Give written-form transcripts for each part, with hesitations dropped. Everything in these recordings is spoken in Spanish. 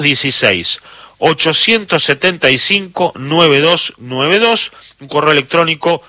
16-875-9292, un correo electrónico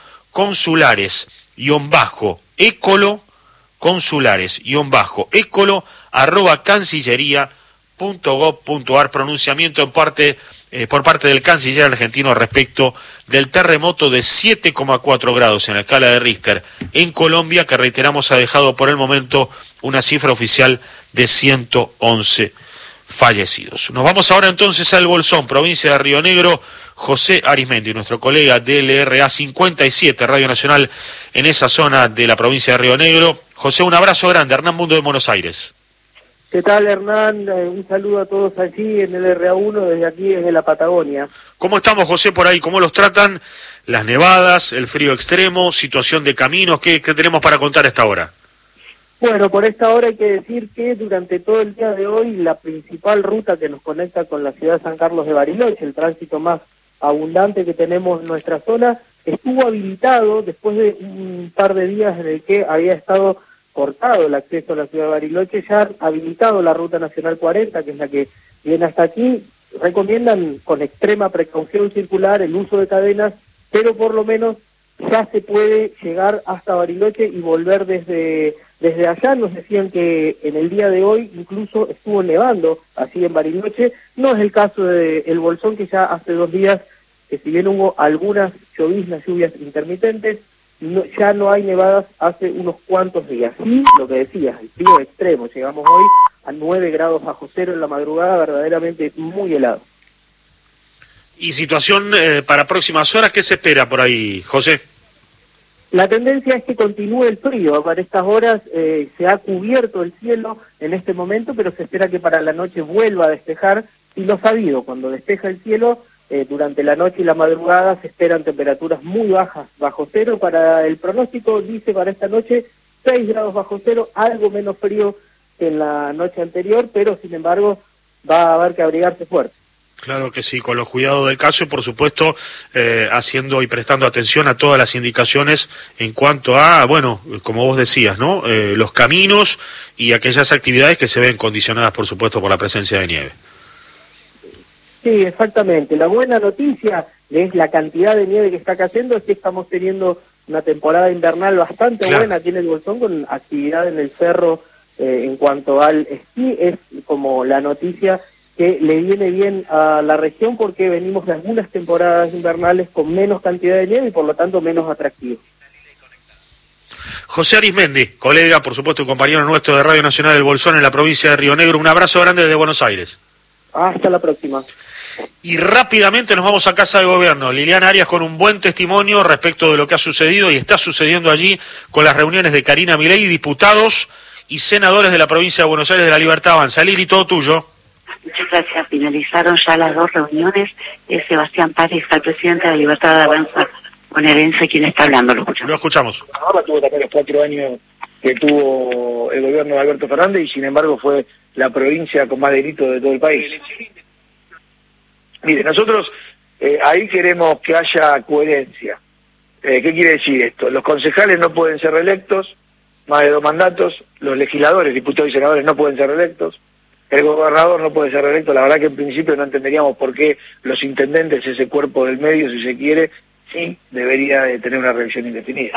consulares-écolo@cancillería.gov.ar, pronunciamiento por parte del canciller argentino respecto del terremoto de 7,4 grados en la escala de Richter en Colombia, que reiteramos ha dejado por el momento una cifra oficial de 111 fallecidos. Nos vamos ahora entonces al Bolsón, provincia de Río Negro. José Arismendi, nuestro colega de LRA 57, Radio Nacional, en esa zona de la provincia de Río Negro. José, un abrazo grande. Hernán Mundo de Buenos Aires. ¿Qué tal, Hernán? Un saludo a todos allí en el LRA1, desde aquí, desde la Patagonia. ¿Cómo estamos, José, por ahí? ¿Cómo los tratan las nevadas, el frío extremo, situación de caminos? ¿Qué tenemos para contar a esta hora? Bueno, por esta hora hay que decir que durante todo el día de hoy la principal ruta que nos conecta con la ciudad de San Carlos de Bariloche, el tránsito más abundante que tenemos en nuestra zona, estuvo habilitado después de un par de días en el que había estado cortado el acceso a la ciudad de Bariloche. Ya han habilitado la Ruta Nacional 40, que es la que viene hasta aquí. Recomiendan con extrema precaución circular, el uso de cadenas, pero por lo menos ya se puede llegar hasta Bariloche y volver desde allá. Nos decían que en el día de hoy incluso estuvo nevando así en Bariloche. No es el caso de El Bolsón, que ya hace 2 días, que si bien hubo algunas lloviznas, lluvias intermitentes, ya no hay nevadas hace unos cuantos días. Sí, lo que decías, el frío extremo. Llegamos hoy a 9 grados bajo cero en la madrugada, verdaderamente muy helado. ¿Y situación para próximas horas? ¿Qué se espera por ahí, José? La tendencia es que continúe el frío. Para estas horas se ha cubierto el cielo en este momento, pero se espera que para la noche vuelva a despejar. Y lo sabido, cuando despeja el cielo, durante la noche y la madrugada se esperan temperaturas muy bajas, bajo cero. Para el pronóstico dice para esta noche 6 grados bajo cero, algo menos frío que en la noche anterior, pero sin embargo va a haber que abrigarse fuerte. Claro que sí, con los cuidados del caso y por supuesto haciendo y prestando atención a todas las indicaciones en cuanto a, bueno, como vos decías, ¿no? Los caminos y aquellas actividades que se ven condicionadas por supuesto por la presencia de nieve. Sí, exactamente. La buena noticia es la cantidad de nieve que está cayendo, es que estamos teniendo una temporada invernal bastante buena aquí en el Bolsón, con actividad en el cerro en cuanto al esquí. Es como la noticia que le viene bien a la región, porque venimos de algunas temporadas invernales con menos cantidad de nieve y por lo tanto menos atractivo. José Arismendi, colega, por supuesto, y compañero nuestro de Radio Nacional del Bolsón en la provincia de Río Negro. Un abrazo grande desde Buenos Aires. Hasta la próxima. Y rápidamente nos vamos a Casa de Gobierno. Liliana Arias con un buen testimonio respecto de lo que ha sucedido y está sucediendo allí con las reuniones de Karina Milei, diputados y senadores de la provincia de Buenos Aires de la Libertad Avanza. Lili, todo tuyo. Muchas gracias. Finalizaron ya las 2 reuniones. Es Sebastián Párez, el presidente de la Libertad Avanza bonaerense, quien está hablando. Lo escuchamos. Lo escuchamos. Ahora tuvo también los 4 años que tuvo el gobierno de Alberto Fernández y sin embargo fue la provincia con más delitos de todo el país. Mire, nosotros ahí queremos que haya coherencia. ¿Qué quiere decir esto? Los concejales no pueden ser reelectos, más de 2 mandatos, los legisladores, diputados y senadores no pueden ser reelectos, el gobernador no puede ser reelecto. La verdad que en principio no entenderíamos por qué los intendentes, ese cuerpo del medio, si se quiere, sí debería de tener una reelección indefinida.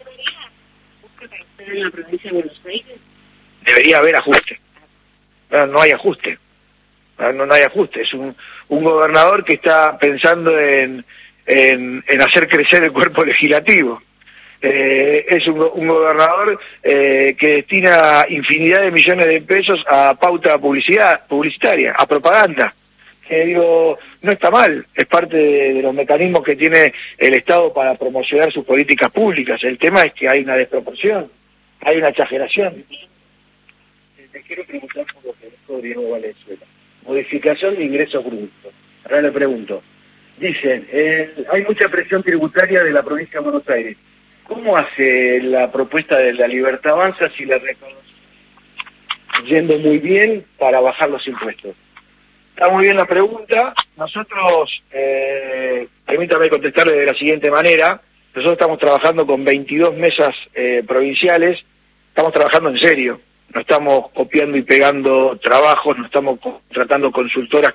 ¿En la provincia de Buenos Aires? Debería haber ajuste. No hay ajuste. No hay ajuste. Es un gobernador que está pensando en hacer crecer el cuerpo legislativo. Es un gobernador que destina infinidad de millones de pesos a pauta publicitaria, a propaganda. Digo, no está mal, es parte de los mecanismos que tiene el Estado para promocionar sus políticas públicas. El tema es que hay una desproporción, hay una exageración. Te quiero preguntar por lo que dijo Diego Valenzuela. Modificación de ingresos brutos. Ahora le pregunto. Dicen, hay mucha presión tributaria de la provincia de Buenos Aires. ¿Cómo hace la propuesta de la Libertad Avanza si la reconoce yendo muy bien para bajar los impuestos? Está muy bien la pregunta. Nosotros, permítame contestarle de la siguiente manera. Nosotros estamos trabajando con 22 mesas provinciales. Estamos trabajando en serio. no estamos copiando y pegando trabajos, no estamos contratando consultoras